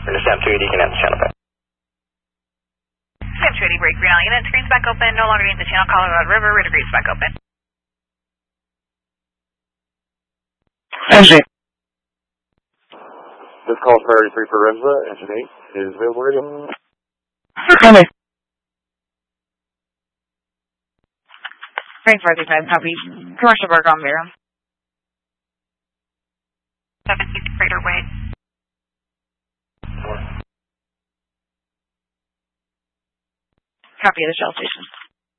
Sam 280, can answer channel back. Sam 280, break ground. Unit screens back open. No longer need the channel. Colorado River. Radar screens back open. Engine. This call is priority 3 for Remza. Engine 8 is available radio. Coming. Range 435, copy. Commercial Berg on Vera. 7 Freighter Wade. Copy of the shell station.